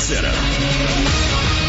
Center.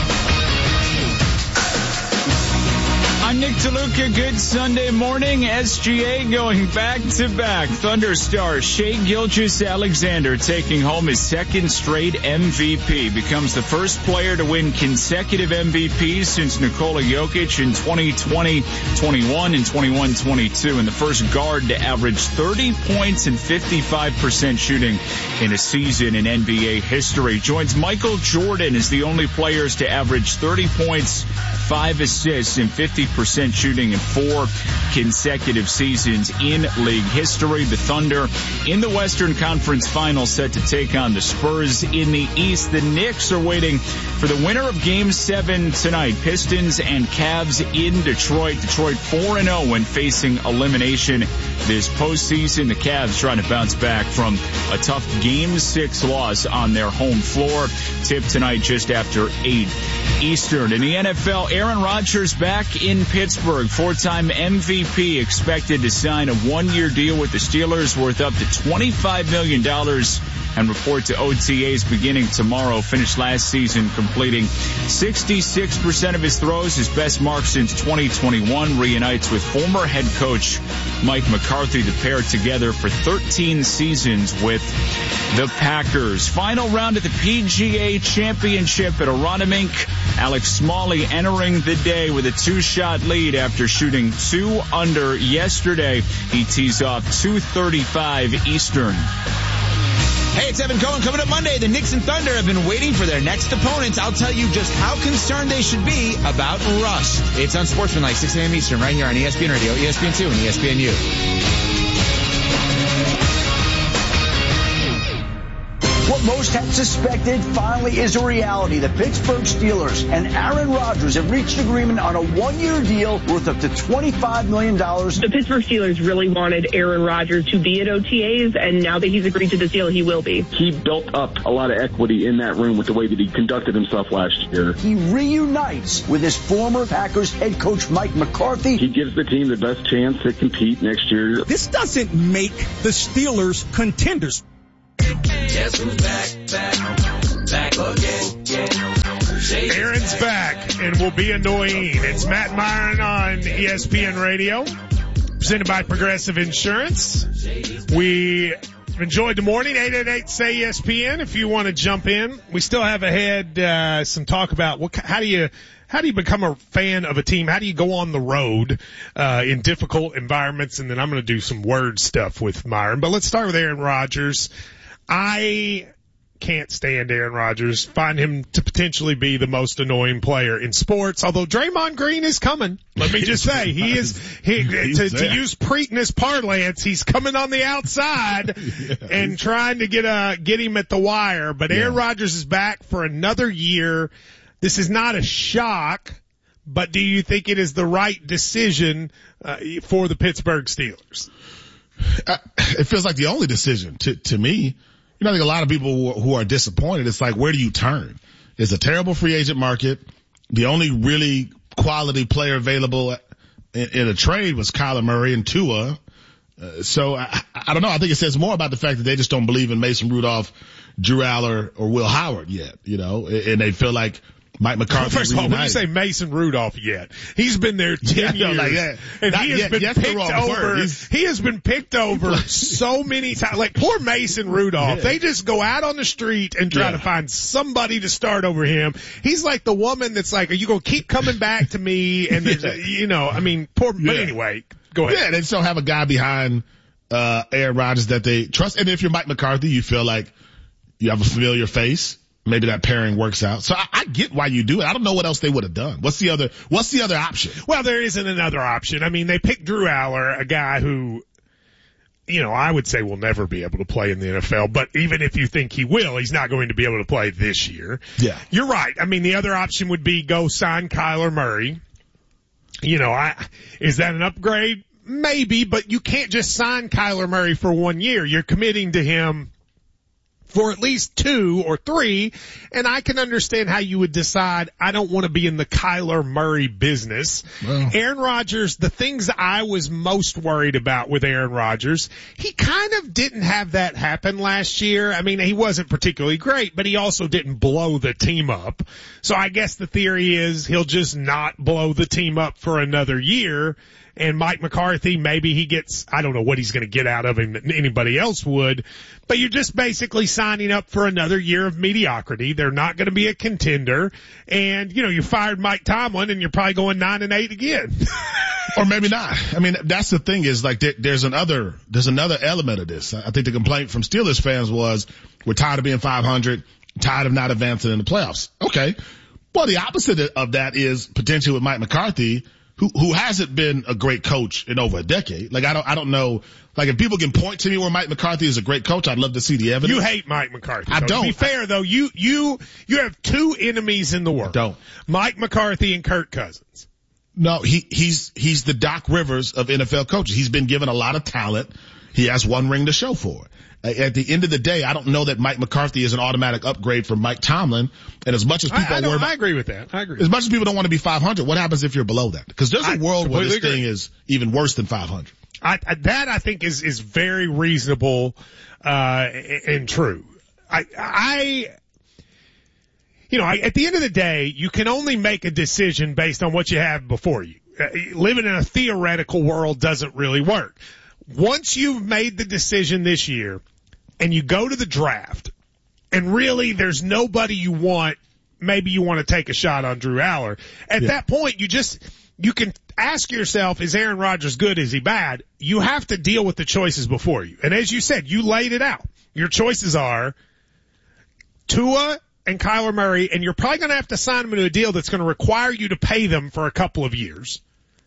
I'm Nick DeLuca. Good Sunday morning. SGA going back-to-back. Thunder star Shai Gilgeous-Alexander taking home his second straight MVP. Becomes the first player to win consecutive MVPs since Nikola Jokic in 2020-21 and 21-22. And the first guard to average 30 points and 55% shooting in a season in NBA history. Joins Michael Jordan as the only players to average 30 points, 5 assists, and 50% shooting in 4 consecutive seasons in league history. The Thunder in the Western Conference Finals set to take on the Spurs in the East. The Knicks are waiting for the winner of Game 7 tonight. Pistons and Cavs in Detroit. Detroit 4-0 when facing elimination this postseason. The Cavs trying to bounce back from a tough Game 6 loss on their home floor. Tip tonight just after 8 Eastern. In the NFL, Aaron Rodgers back in Pittsburgh. 4-time MVP expected to sign a 1-year deal with the Steelers worth up to $25 million and report to OTAs beginning tomorrow. Finished last season completing 66% of his throws, his best mark since 2021. Reunites with former head coach Mike McCarthy. The pair together for 13 seasons with the Packers. Final round of the PGA Championship at Aronimink. Alex Smalley entering the day with a 2-shot lead after shooting 2 under yesterday. He tees off 2:35 Eastern. Hey, it's Evan Cohen. Coming up Monday, the Knicks and Thunder have been waiting for their next opponents. I'll tell you just how concerned they should be about rust. It's on Sportsmanlike, 6 a.m. Eastern, right here on ESPN Radio, ESPN2, and ESPNU. What most had suspected finally is a reality. The Pittsburgh Steelers and Aaron Rodgers have reached agreement on a 1-year deal worth up to $25 million. The Pittsburgh Steelers really wanted Aaron Rodgers to be at OTAs, and now that he's agreed to this deal, he will be. He built up a lot of equity in that room with the way that he conducted himself last year. He reunites with his former Packers head coach Mike McCarthy. He gives the team the best chance to compete next year. This doesn't make the Steelers contenders. Guess who's back again. Aaron's back and will be annoying. It's Matt Myron on ESPN Radio, presented by Progressive Insurance. We enjoyed the morning, 888-SAY-ESPN if you want to jump in. We still have ahead some talk about how do you become a fan of a team? How do you go on the road in difficult environments? And then I'm going to do some word stuff with Myron. But let's start with Aaron Rodgers. I can't stand Aaron Rodgers. Find him to potentially be the most annoying player in sports. Although Draymond Green is coming. Let me just say, to use Preakness parlance, he's coming on the outside and trying to get him at the wire. But Aaron Rodgers is back for another year. This is not a shock, but do you think it is the right decision for the Pittsburgh Steelers? It feels like the only decision to me. You know, I think a lot of people who are disappointed, it's like, where do you turn? It's a terrible free agent market. The only really quality player available in a trade was Kyler Murray and Tua. So I don't know. I think it says more about the fact that they just don't believe in Mason Rudolph, Drew Aller, or Will Howard yet, you know, and they feel like Mike McCarthy. First of all, when you say Mason Rudolph yet, he's been there 10 years. Like that. And he has been picked over. He has been picked over so many times. Like poor Mason Rudolph. Yeah. They just go out on the street and try to find somebody to start over him. He's like the woman that's like, are you going to keep coming back to me? And you know, I mean, but anyway, go ahead. Yeah, they still have a guy behind, Aaron Rodgers that they trust. And if you're Mike McCarthy, you feel like you have a familiar face. Maybe that pairing works out. So I get why you do it. I don't know what else they would have done. What's the other option? Well, there isn't another option. I mean, they picked Drew Aller, a guy who, you know, I would say will never be able to play in the NFL. But even if you think he will, he's not going to be able to play this year. Yeah. You're right. I mean, the other option would be go sign Kyler Murray. You know, is that an upgrade? Maybe, but you can't just sign Kyler Murray for 1 year. You're committing to him for at least 2 or 3, and I can understand how you would decide, I don't want to be in the Kyler Murray business. Well, Aaron Rodgers, the things I was most worried about with Aaron Rodgers, he kind of didn't have that happen last year. I mean, he wasn't particularly great, but he also didn't blow the team up. So I guess the theory is he'll just not blow the team up for another year. And Mike McCarthy, maybe he gets, I don't know what he's going to get out of him that anybody else would, but you're just basically signing up for another year of mediocrity. They're not going to be a contender. And, you know, you fired Mike Tomlin and you're probably going 9-8 again. or maybe not. I mean, that's the thing is like there's another element of this. I think the complaint from Steelers fans was we're tired of being 500, tired of not advancing in the playoffs. Okay. Well, the opposite of that is potentially with Mike McCarthy, who hasn't been a great coach in over a decade. Like, I don't know. Like, if people can point to me where Mike McCarthy is a great coach, I'd love to see the evidence. You hate Mike McCarthy. I don't. To be fair, though, you have 2 enemies in the world. I don't. Mike McCarthy and Kirk Cousins. No, he's the Doc Rivers of NFL coaches. He's been given a lot of talent. He has 1 ring to show for it. At the end of the day, I don't know that Mike McCarthy is an automatic upgrade from Mike Tomlin. And as much as people I agree with that. I agree. As much as people don't want to be 500, what happens if you're below that? Because there's a world where this thing is even worse than 500. That I think is very reasonable, and true. At the end of the day, you can only make a decision based on what you have before you. Living in a theoretical world doesn't really work. Once you've made the decision this year and you go to the draft and really there's nobody you want, maybe you want to take a shot on Drew Aller. At that point, you can ask yourself, is Aaron Rodgers good? Is he bad? You have to deal with the choices before you. And as you said, you laid it out. Your choices are Tua and Kyler Murray, and you're probably going to have to sign them into a deal that's going to require you to pay them for a couple of years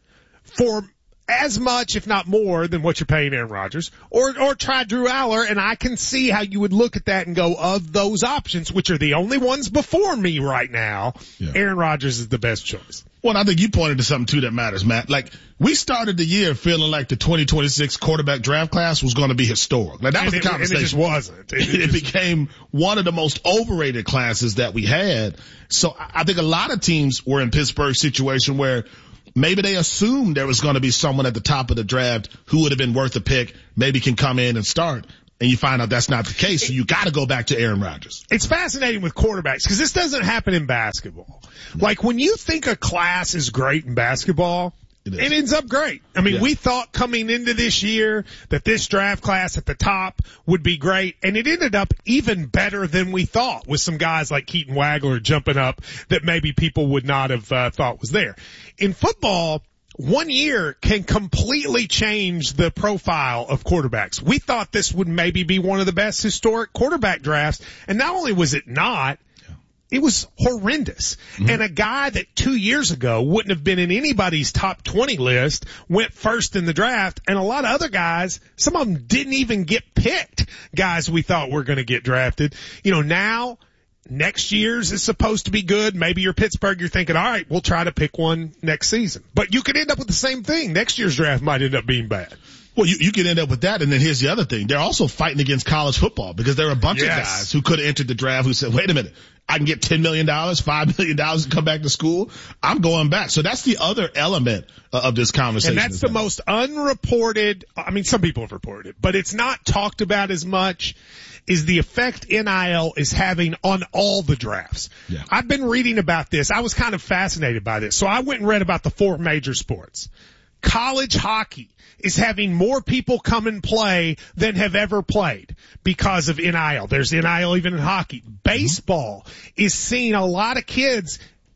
for as much, if not more, than what you're paying Aaron Rodgers, or try Drew Aller, and I can see how you would look at that and go, of those options, which are the only ones before me right now, Aaron Rodgers is the best choice. Well, I think you pointed to something too that matters, Matt. Like, we started the year feeling like the 2026 quarterback draft class was going to be historic. Like, that was the conversation. And it just wasn't. It became one of the most overrated classes that we had. So I think a lot of teams were in Pittsburgh's situation where maybe they assumed there was going to be someone at the top of the draft who would have been worth a pick, maybe can come in and start. And you find out that's not the case, so you got to go back to Aaron Rodgers. It's fascinating with quarterbacks because this doesn't happen in basketball. Like, when you think a class is great in basketball, it ends up great. I mean, we thought coming into this year that this draft class at the top would be great, and it ended up even better than we thought with some guys like Keaton Wagler jumping up that maybe people would not have thought was there. In football, 1 year can completely change the profile of quarterbacks. We thought this would maybe be one of the best historic quarterback drafts, and not only was it not, it was horrendous. Mm-hmm. And a guy that 2 years ago wouldn't have been in anybody's top 20 list went first in the draft, and a lot of other guys, some of them didn't even get picked, guys we thought were going to get drafted. You know, now next year's is supposed to be good. Maybe you're Pittsburgh, you're thinking, all right, we'll try to pick one next season. But you could end up with the same thing. Next year's draft might end up being bad. Well, you could end up with that, and then here's the other thing. They're also fighting against college football because there are a bunch of guys who could have entered the draft who said, wait a minute, I can get $10 million, $5 million and come back to school. I'm going back. So that's the other element of this conversation. And that's the most unreported, I mean, some people have reported it, but it's not talked about as much, is the effect NIL is having on all the drafts. Yeah. I've been reading about this. I was kind of fascinated by this. So I went and read about the 4 major sports. College hockey is having more people come and play than have ever played because of NIL. There's NIL even in hockey. Baseball is seeing a lot of kids.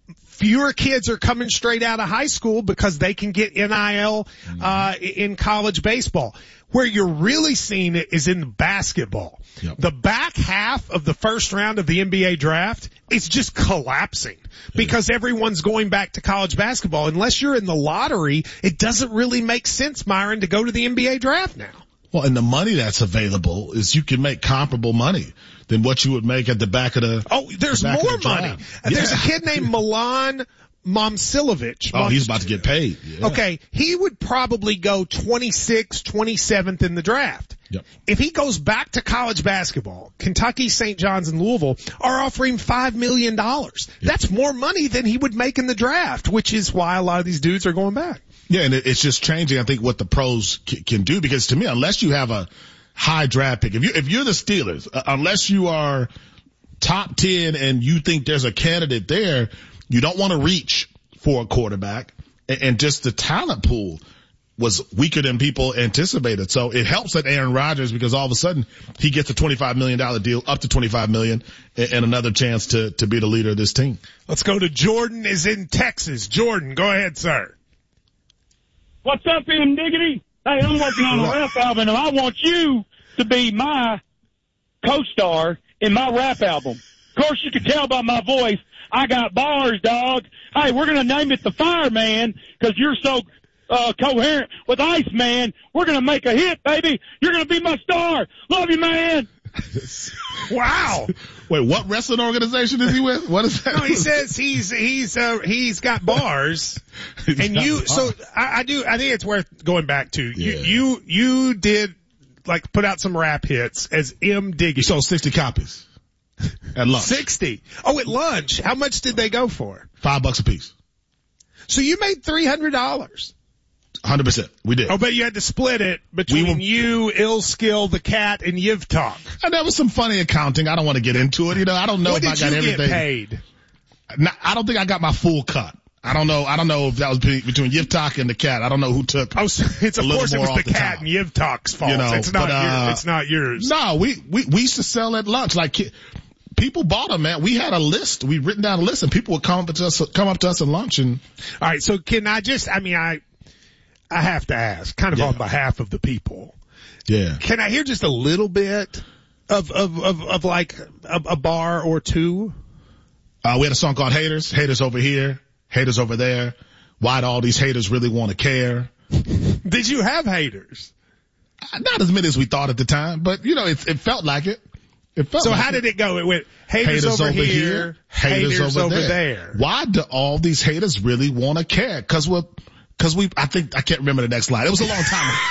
Fewer kids are coming straight out of high school because they can get NIL in college baseball. Where you're really seeing it is in basketball. Yep. The back half of the first round of the NBA draft is just collapsing because everyone's going back to college basketball. Unless you're in the lottery, it doesn't really make sense, Myron, to go to the NBA draft now. Well, and the money that's available is you can make comparable money than what you would make at the back of the. Oh, there's more money. There's a kid named Milan Momcilovic. Oh, he's about to get paid. Yeah. Okay, he would probably go 26th, 27th in the draft. Yep. If he goes back to college basketball, Kentucky, St. John's, and Louisville are offering $5 million. That's more money than he would make in the draft, which is why a lot of these dudes are going back. Yeah, and it's just changing, I think, what the pros can do, because to me, unless you have a high draft pick, if you're the Steelers, unless you are top 10 and you think there's a candidate there, you don't want to reach for a quarterback, and just the talent pool was weaker than people anticipated. So it helps that Aaron Rodgers, because all of a sudden he gets a $25 million deal, up to $25 million, and another chance to be the leader of this team. Let's go to Jordan is in Texas. Jordan, go ahead, sir. What's up, M. Diggity? Hey, I'm working on a rap album, and I want you to be my co-star in my rap album. Of course, you can tell by my voice, I got bars, dog. Hey, we're going to name it The Fireman because you're so coherent with Iceman. We're going to make a hit, baby. You're going to be my star. Love you, man. Wow. Wait, what wrestling organization is he with? What is that? No, he says he's got bars. And so I think it's worth going back to. Yeah. You did like put out some rap hits as M. Diggity. You sold 60 copies at lunch. 60. Oh, at lunch. How much did they go for? $5 a piece. So you made $300. 100%. We did. Oh, but you had to split it between you, Ill Skill, the cat, and Yivtalk. And that was some funny accounting. I don't want to get into it. I don't know if I got everything. What did you get paid? I don't think I got my full cut. I don't know if that was between Yivtalk and the cat. I don't know who took. Oh, so it was the cat and Yivtalk's fault. It's not yours. No, we used to sell at lunch. Like, people bought them, man. We had a list. We'd written down a list, and people would come up to us at lunch. And all right, so can I just? I have to ask, kind of on behalf of the people. Yeah. Can I hear just a little bit of like a bar or two? We had a song called Haters. Haters over here. Haters over there. Why do all these haters really want to care? Did you have haters? Not as many as we thought at the time, but it felt like it. So how did it go? It went haters over here, haters over there. Why do all these haters really want to care? Cause I can't remember the next line. It was a long time ago.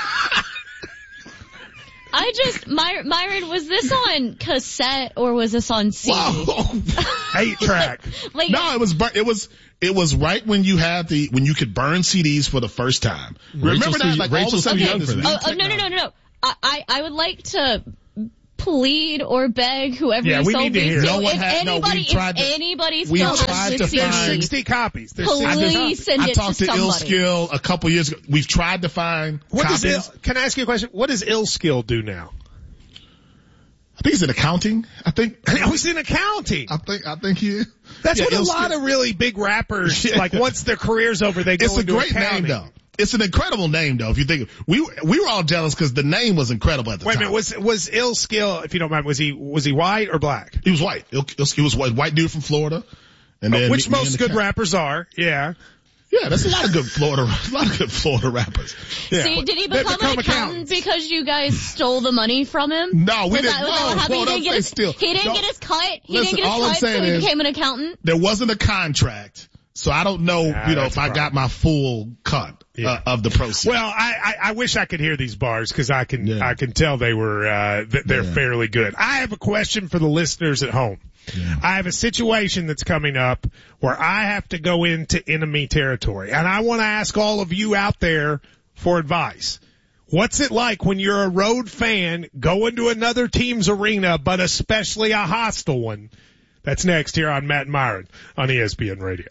Myron, was this on cassette or was this on CD? Wow. 8-track. No, it was right when you could burn CDs for the first time. Remember that? Like all of a sudden, no. I would like to plead or beg whoever you sold these to. If anybody still has the CD, there's 60 copies. Please send it to somebody. I talked to Ill Skill a couple years ago. We've tried to find copies. Can I ask you a question? What does Ill Skill do now? I think he's in accounting. He's in accounting. I think he is. That's what a lot of really big rappers, like once their career's over, they go into accounting. It's a great name though. It's an incredible name though. If you think we were all jealous because the name was incredible at the time. Wait a minute, was Ill Skill, if you don't mind, was he white or black? He was white. He was white dude from Florida. And then which most good rappers are. Yeah. Yeah, there's a lot of good Florida rappers. Yeah. See, did he become an accountant because you guys stole the money from him? No, we didn't. He didn't get his cut. He didn't get his cut, so he became an accountant. There wasn't a contract, so I don't know, if I got my full cut of the proceeds. Well, I wish I could hear these bars because I can tell they were they're fairly good. I have a question for the listeners at home. Yeah. I have a situation that's coming up where I have to go into enemy territory, and I want to ask all of you out there for advice. What's it like when you're a road fan going to another team's arena, but especially a hostile one? That's next here on Matt and Myron on ESPN Radio.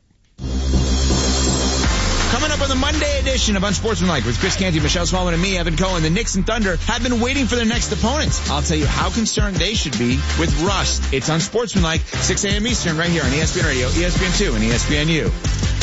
Coming up on the Monday edition of Unsportsmanlike with Chris Canty, Michelle Smallman, and me, Evan Cohen, the Knicks and Thunder have been waiting for their next opponents. I'll tell you how concerned they should be with rust. It's Unsportsmanlike, 6 a.m. Eastern, right here on ESPN Radio, ESPN2, and ESPNU.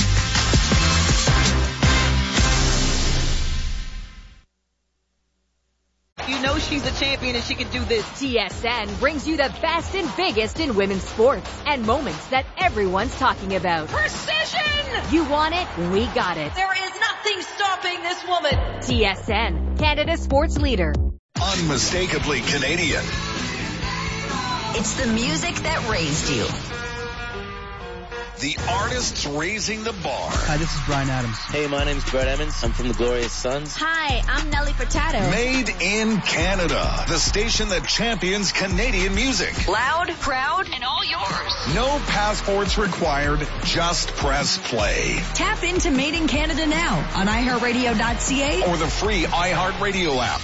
You know she's a champion and she can do this. TSN brings you the best and biggest in women's sports and moments that everyone's talking about. Precision! You want it? We got it. There is nothing stopping this woman. TSN, Canada's sports leader. Unmistakably Canadian. It's the music that raised you. The artists raising the bar. Hi, this is Bryan Adams. Hey, my name's Brett Emmons. I'm from the Glorious Sons. Hi, I'm Nelly Furtado. Made in Canada. The station that champions Canadian music. Loud, proud, and all yours. No passports required. Just press play. Tap into Made in Canada now on iHeartRadio.ca or the free iHeartRadio app.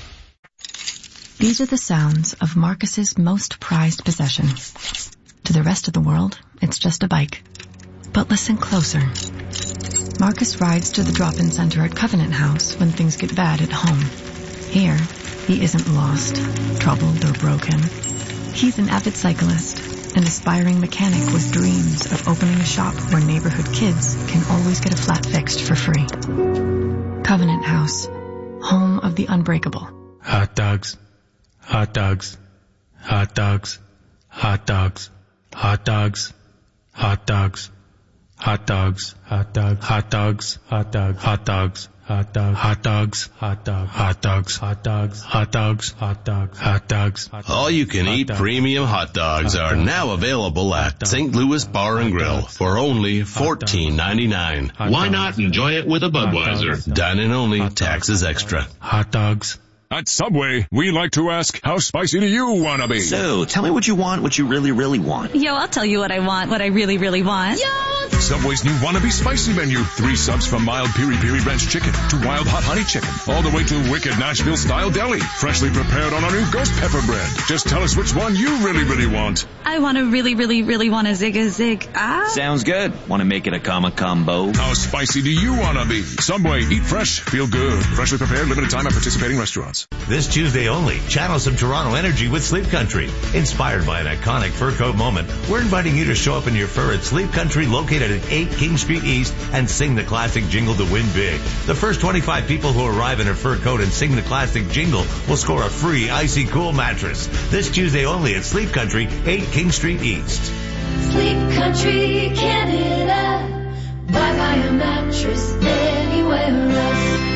These are the sounds of Marcus's most prized possession. To the rest of the world, it's just a bike. But listen closer. Marcus rides to the drop-in center at Covenant House when things get bad at home. Here, he isn't lost, troubled, or broken. He's an avid cyclist, an aspiring mechanic with dreams of opening a shop where neighborhood kids can always get a flat fixed for free. Covenant House, home of the unbreakable. Hot dogs, hot dogs, hot dogs, hot dogs. Hot dogs, hot dogs, hot dogs, hot dogs, hot dogs, hot dogs, hot dogs, hot dogs, hot dogs, hot dogs, hot dogs, hot dogs, hot dogs, hot dogs, hot dogs. All you can eat premium hot dogs are now available at St. Louis Bar and Grill for only $14.99. Why not enjoy it with a Budweiser? Dine-in only, taxes extra. Hot dogs. At Subway, we like to ask, how spicy do you want to be? So, tell me what you want, what you really, really want. Yo, I'll tell you what I want, what I really, really want. Yo! Subway's new Wannabe Spicy menu. 3 subs from mild piri-piri ranch chicken to wild hot honey chicken. All the way to wicked Nashville-style deli. Freshly prepared on our new ghost pepper bread. Just tell us which one you really, really want. I want to really, really, really want a zig. Sounds good. Want to make it a combo? How spicy do you want to be? Subway, eat fresh, feel good. Freshly prepared, limited time at participating restaurants. This Tuesday only, channel some Toronto energy with Sleep Country. Inspired by an iconic fur coat moment, we're inviting you to show up in your fur at Sleep Country located at 8 King Street East and sing the classic jingle to win big. The first 25 people who arrive in a fur coat and sing the classic jingle will score a free icy cool mattress. This Tuesday only at Sleep Country, 8 King Street East. Sleep Country Canada. Buy a mattress anywhere else.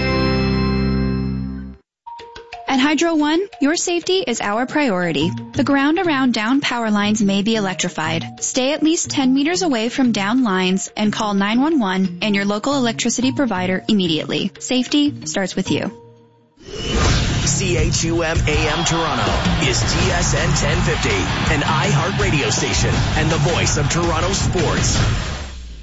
At Hydro One, your safety is our priority. The ground around down power lines may be electrified. Stay at least 10 meters away from down lines and call 911 and your local electricity provider immediately. Safety starts with you. CHUM AM Toronto is TSN 1050, an iHeart radio station and the voice of Toronto sports.